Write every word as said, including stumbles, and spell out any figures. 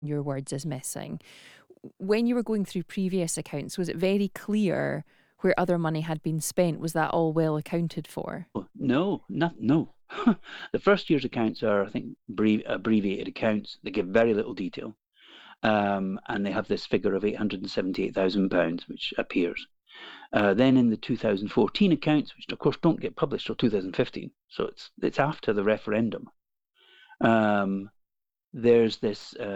Your words, is missing. When you were going through previous accounts, was it very clear where other money had been spent? Was that all well accounted for? Oh, no, not, no. The first year's accounts are, I think, abbrevi abbreviated accounts. They give very little detail. Um, and they have this figure of eight hundred seventy-eight thousand pounds, which appears. Uh, then in the two thousand fourteen accounts, which of course don't get published till two thousand fifteen, so it's it's after the referendum, um, there's this uh,